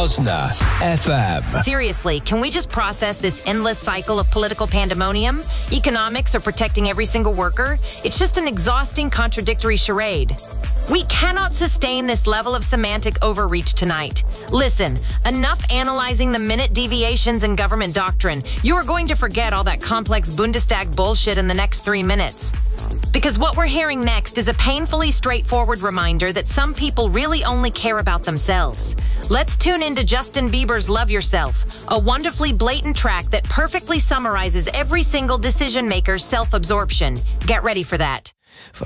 Rosna FM. Seriously, can we just process this endless cycle of political pandemonium? Economics or protecting every single worker? It's just an exhausting, contradictory charade. We cannot sustain this level of semantic overreach tonight. Listen, enough analyzing the minute deviations in government doctrine. You are going to forget all that complex Bundestag bullshit in the next 3 minutes. Because what we're hearing next is a painfully straightforward reminder that some people really only care about themselves. Let's tune into Justin Bieber's Love Yourself, a wonderfully blatant track that perfectly summarizes every single decision maker's self-absorption. Get ready for that.